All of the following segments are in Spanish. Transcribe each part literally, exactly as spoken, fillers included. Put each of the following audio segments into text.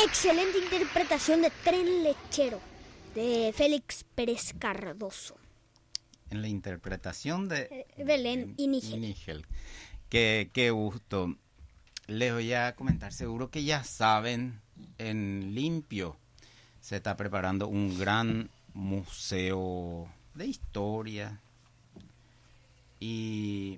Excelente interpretación de Tren Lechero, de Félix Pérez Cardoso. En la interpretación de Eh, Belén y Nígel. Nígel. Qué, qué gusto. Les voy a comentar, seguro que ya saben, en Limpio se está preparando un gran museo de historia. Y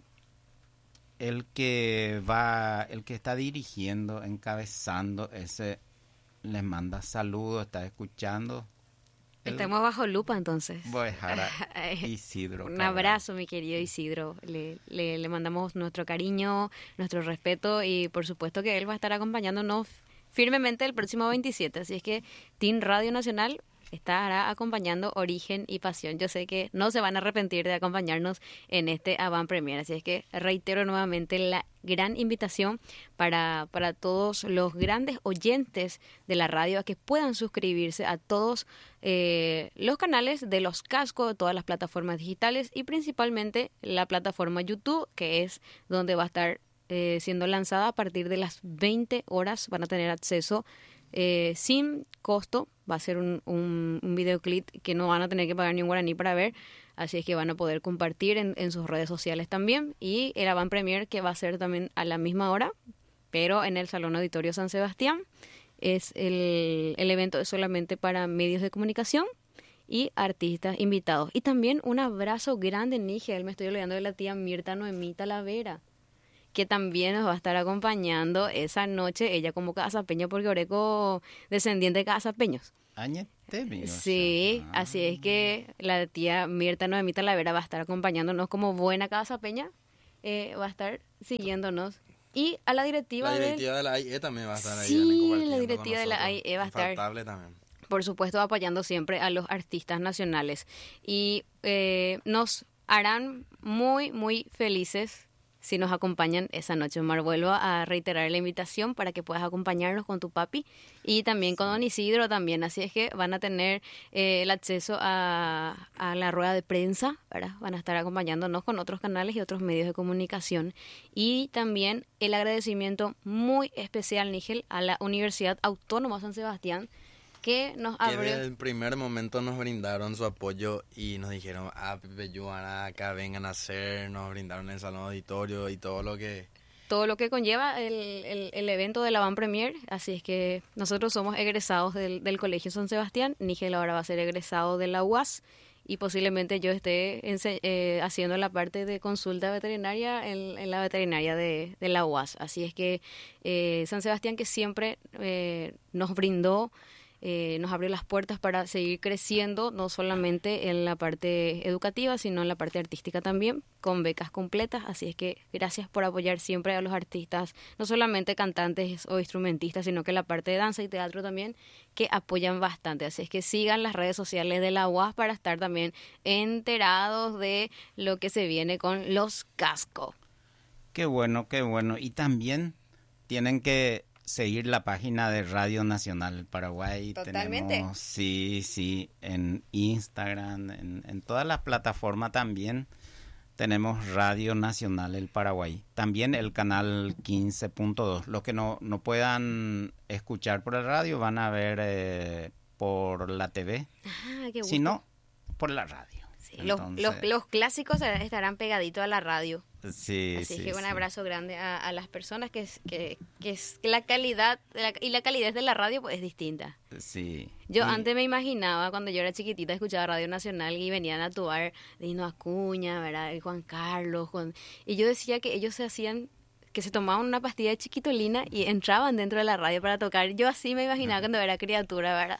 el que va, el que está dirigiendo, encabezando ese, les manda saludos, está escuchando. El- Estamos bajo lupa entonces. Voy a dejar a Isidro. Un Cabral. abrazo, mi querido Isidro. Le, le, le mandamos nuestro cariño, nuestro respeto y por supuesto que él va a estar acompañándonos firmemente el próximo veintisiete. Así es que Team Radio Nacional estará acompañando Origen y Pasión. Yo sé que no se van a arrepentir de acompañarnos en este Avant Premier. Así es que reitero nuevamente la gran invitación para, para todos los grandes oyentes de la radio a que puedan suscribirse a todos eh, los canales de Los Cascos, de todas las plataformas digitales y principalmente la plataforma YouTube, que es donde va a estar eh, siendo lanzada a partir de las veinte horas. Van a tener acceso eh, sin costo. Va a ser un, un, un videoclip que no van a tener que pagar ni un guaraní para ver, así es que van a poder compartir en, en sus redes sociales también. Y el Avant Premier, que va a ser también a la misma hora, pero en el Salón Auditorio San Sebastián. Es el, el evento es solamente para medios de comunicación y artistas invitados. Y también un abrazo grande, Nígel. Me estoy olvidando de la tía Mirta Noemí Talavera, que también nos va a estar acompañando esa noche. Ella como casapeña, porque Oreco descendiente de casapeños. Añetemi, o Sí, sea, así es que la tía Mirta Noemí Talavera va a estar acompañándonos como buena casapeña. Eh, va a estar siguiéndonos. Y a la directiva, La del- directiva de la A I E también va a estar ahí. Sí, también la compartiendo directiva con de la nosotros. A I E va a estar. Infaltable también. Por supuesto, apoyando siempre a los artistas nacionales. Y eh, nos harán muy, muy felices si nos acompañan esa noche. Omar, vuelvo a reiterar la invitación para que puedas acompañarnos con tu papi y también con don Isidro también. Así es que van a tener eh, el acceso a, a la rueda de prensa, ¿verdad? Van a estar acompañándonos con otros canales y otros medios de comunicación. Y también el agradecimiento muy especial, Nígel, a la Universidad Autónoma San Sebastián, que nos Que abrió. desde el primer momento nos brindaron su apoyo y nos dijeron, ah, Pepe Yuana, acá vengan a hacer, nos brindaron el salón auditorio y todo lo que... todo lo que conlleva el, el, el evento de la Avant Premier. Así es que nosotros somos egresados del, del Colegio San Sebastián. Nígel ahora va a ser egresado de la U A S y posiblemente yo esté ense- eh, haciendo la parte de consulta veterinaria en, en la veterinaria de, de la U A S. Así es que eh, San Sebastián, que siempre eh, nos brindó, Eh, nos abrió las puertas para seguir creciendo, no solamente en la parte educativa, sino en la parte artística también, con becas completas. Así es que gracias por apoyar siempre a los artistas, no solamente cantantes o instrumentistas, sino que la parte de danza y teatro también, que apoyan bastante. Así es que sigan las redes sociales de la U A S para estar también enterados de lo que se viene con Los Cascos. qué bueno, qué bueno. Y también tienen que seguir la página de Radio Nacional Paraguay. Totalmente. Tenemos, sí, sí, en Instagram, en, en todas las plataformas también tenemos Radio Nacional El Paraguay. También el canal quince punto dos. Los que no, no puedan escuchar por el radio van a ver eh, por la T V. Ah, qué Si no, por la radio. Sí, los, Entonces, los, los clásicos estarán pegaditos a la radio. sí, Así sí, que un sí. abrazo grande a, a las personas que es, que, que es la calidad la- y la calidez de la radio pues es distinta. Sí. Yo Y- antes me imaginaba cuando yo era chiquitita escuchaba Radio Nacional y venían a actuar Dino Acuña, ¿verdad? Y Juan Carlos, Juan, y yo decía que ellos se hacían, que se tomaban una pastilla de chiquitolina y entraban dentro de la radio para tocar. Yo así me imaginaba cuando era criatura, ¿verdad?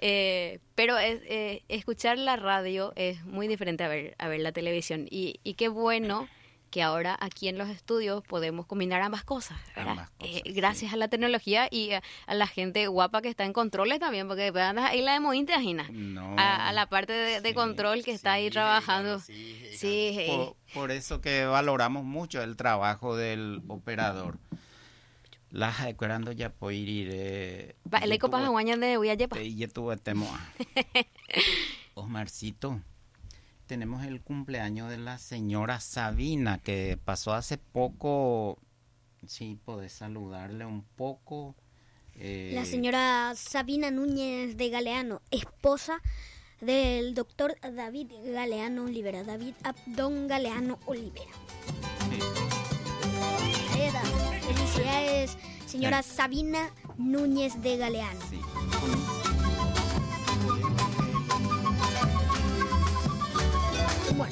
Eh, pero es, eh, escuchar la radio es muy diferente a ver, a ver la televisión. Y, y qué bueno que ahora aquí en los estudios podemos combinar ambas cosas, ¿verdad? Ambas cosas, Eh, gracias a la tecnología y a, a la gente guapa que está en controles también, porque pues, andas ahí la de Moín, te imaginas. No. A, a la parte de, de Sí, control que está ahí sí, trabajando. hija, sí, hija. Sí, hey. Por, por eso que valoramos mucho el trabajo del operador. Las esperando ya por ir eh, Va, el eco pasa guañan de Huillayepa. y ya tuve temo. Osmarcito, tenemos el cumpleaños de la señora Sabina que pasó hace poco. Sí, podés saludarle un poco. Eh, La señora Sabina Núñez de Galeano, esposa del doctor David Galeano Olivera, David Abdón Galeano Olivera. sí. Ahí está. Felicidades, señora Sí. Sabina Núñez de Galeano. Sí. Bueno,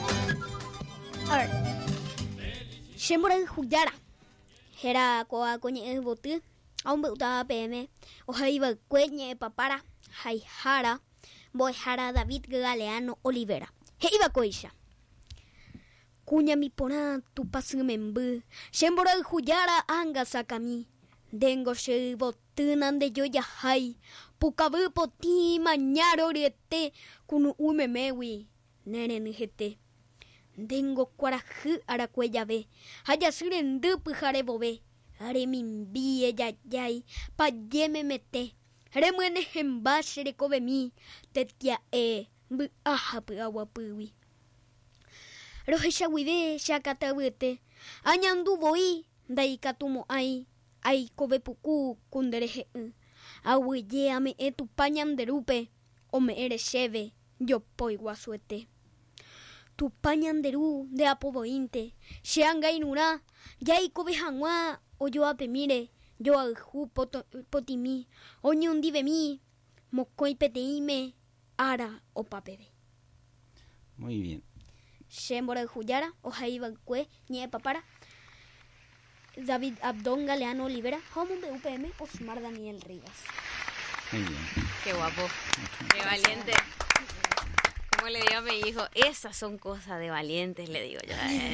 a ver. Shembora Huyara. Era coa coñe botu. Aún beuta P M. Oja iba cueñe papara. Haihara. Boihara David Galeano Olivera. He iba coisha. Cuña mi pona tu pasu membu. Shembora Huyara anga sakami. Dengo she botunan de yoya hai. Pukabu poti mañaro riete. Kunu umemewi. Nere nijete. Dengo cuarajú aracuella ve. Haya sirendu pujare bobe. Are mimbi ella yay. Pa yeme mete. Are muene hemba shere kobe mi. Tetia e. Bu aha pu agua puwi. Rohe shawibe shakata wete. Añandu boi. Dai katumo ai. Ai kobe puku kundereje. Awiye ame e tu pañam derupe. O me ere sheve. Yo poi guasuete. Tu pañanderu de apobointe, Sheanga inura, Yai kobe hangwa, o yo apemire, yo alju potimi, oñundi bemi, mokoi peteime, ara o papebe. Muy bien. Shembora de Huyara, o jaiba kwe, nie papara. David Abdón Galeano Olivera, Homon de U P M, Osmar Daniel Rivas. Muy bien. Qué guapo, qué valiente. Como le digo a mi hijo, esas son cosas de valientes, le digo yo.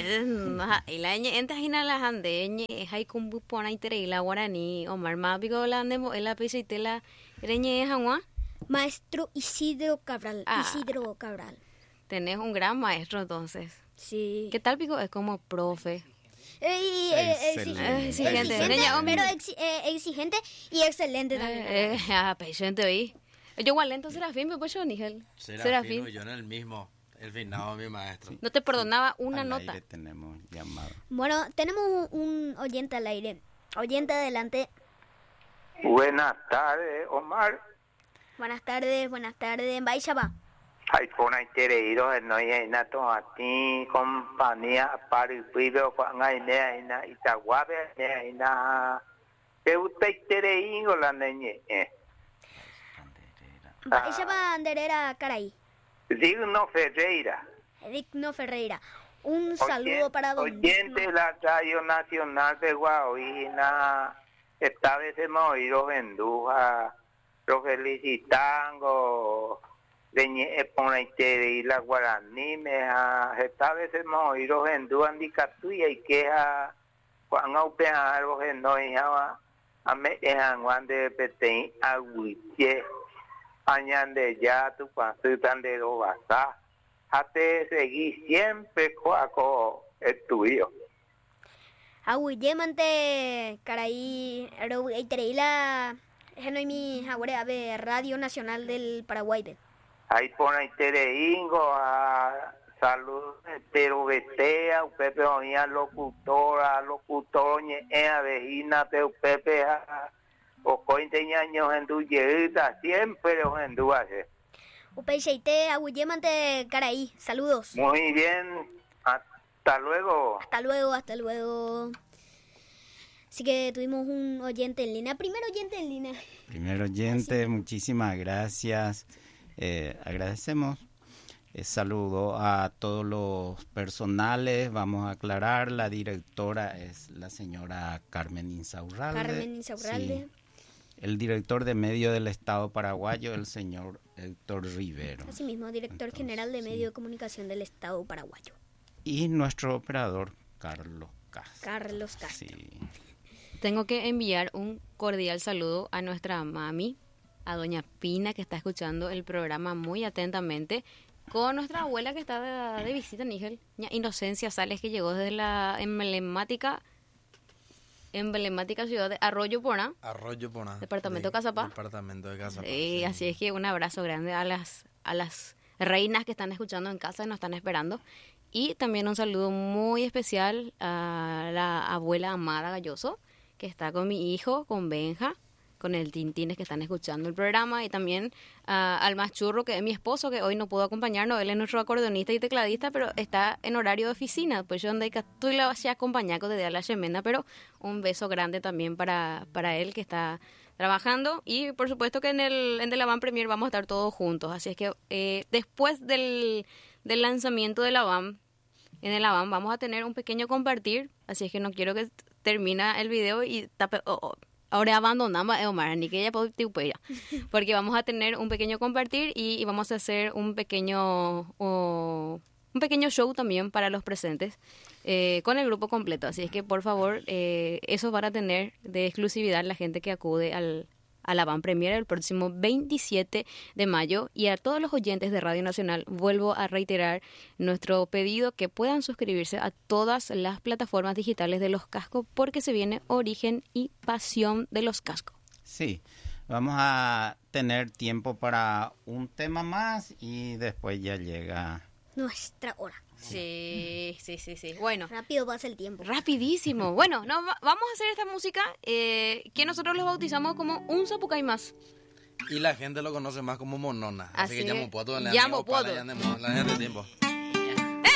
Y la ñe, entas ina las andeñe, hay kumbu pona itere y la guaraní, Omar Mápico la andemo, el apisa y tela, reñe es agua. Maestro Isidro Cabral, Ah. Isidro Cabral. Tenés un gran maestro entonces. Sí. ¿Qué tal, Pico? Es como profe. Eh, y, eh, Excelente. exi- Exigente. exigente, Niña, hombre. pero exi- eh, exigente y excelente también. Eh, eh, ah, patiente hoy. Yo igual lento Serafín, me pues yo, Nigel. Serafín, yo en el mismo, el finado mi maestro. No te perdonaba una Al nota. aire tenemos llamado. Bueno, tenemos un oyente al aire. Oyente adelante. Buenas tardes, Omar. Buenas tardes, buenas tardes. Vaya va. Hay con hay tereiros en noye na to ati compañía para el pibe con hay ne na itaguabe ne na te usted tereigo la neñe. Vaya va Anderera Caray. Digno Ferreira. Digno Ferreira. Un saludo para don oyente de la Radio Nacional de Guaoina. Esta vez hemos oído Venduja, lo felicitando. Leñe pona y la guaraní me ha esta vez hemos oído Venduja andicatuya y queja cuando aupear los enoi a a me dejan cuando peten aguiche añande ya tu paso tan de lo basta hate seguir siempre coaco es tuyo. Aguillemante Caray. Ero Eitereila. Genoi mi jagüere ave Radio Nacional del Paraguay. de. Ahí pone Tereingo a salud, pero vetea, Pepe oía locutora, locutor, ñe vecina, pero Pepe o cointe años en tu llegada, siempre en tu hace. Upeiseite Aguillemante Caray. Saludos. Muy bien, hasta luego. Hasta luego, hasta luego. Así que tuvimos un oyente en línea. Primer oyente en línea. Primer oyente, muchísimas gracias. Eh, agradecemos. Eh, saludo a todos los personales. Vamos a aclarar, la directora es la señora Carmen Insaurralde. Carmen Insaurralde. Sí. El director de medio del Estado paraguayo, el señor Héctor Rivero. Asimismo, director Entonces, general de sí. Medio de Comunicación del Estado paraguayo. Y nuestro operador, Carlos Castro. Carlos Castro. Sí. Tengo que enviar un cordial saludo a nuestra mami, a doña Pina, que está escuchando el programa muy atentamente, con nuestra abuela que está de, de visita, Nígel, ña Inocencia Sales, que llegó desde la emblemática emblemática ciudad de Arroyo Porá. Arroyo Porá. Departamento de, Cazapá. Departamento de Cazapá. Sí, sí. así es que un abrazo grande a las a las reinas que están escuchando en casa y nos están esperando. Y también un saludo muy especial a la abuela Amada Galloso, que está con mi hijo, con Benja, con el Tintines que están escuchando el programa, y también uh, al más churro, que es mi esposo, que hoy no pudo acompañarnos. Él es nuestro acordeonista y tecladista, pero está en horario de oficina, pues yo donde estoy la voy a acompañar con de la Xemena, pero un beso grande también para, para él que está trabajando, y por supuesto que en el en el Avant Premier vamos a estar todos juntos, así es que eh, después del, del lanzamiento de la Avant, en el Avant vamos a tener un pequeño compartir, así es que no quiero que termine el video y tape, oh, oh, ahora abandonamos a Omar, ni que ella pueda tupera, porque vamos a tener un pequeño compartir y, y vamos a hacer un pequeño oh, un pequeño show también para los presentes eh, con el grupo completo, así es que por favor eh, eso van a tener de exclusividad la gente que acude al a la Avant Premier el próximo veintisiete de mayo. Y a todos los oyentes de Radio Nacional vuelvo a reiterar nuestro pedido que puedan suscribirse a todas las plataformas digitales de Los Cascos, porque se viene Origen y Pasión de Los Cascos. Sí, vamos a tener tiempo para un tema más y después ya llega nuestra hora. Sí, sí, sí, sí. Bueno. Rápido pasa el tiempo. Rapidísimo. Bueno, no, vamos a hacer esta música eh, que nosotros los bautizamos como un Zapucay más. Y la gente lo conoce más como Monona. Así, Así que llamo Poto. Llamo Poto. La gente tiempo.